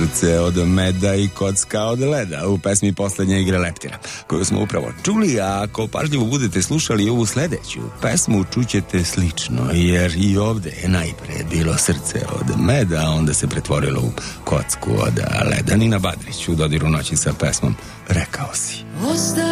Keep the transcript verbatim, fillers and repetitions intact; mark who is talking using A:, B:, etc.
A: srce od meda i kocka od leda u pesmi Poslednja igra leptira, koju smo upravo čuli, a ako pažljivo budete slušali ovu sledeću pesmu, čućete slično, jer i ovde je najpre bilo srce od meda, a onda se pretvorilo u kocku od leda. Nina Badrić u dodiru noći sa pesmom Rekao si.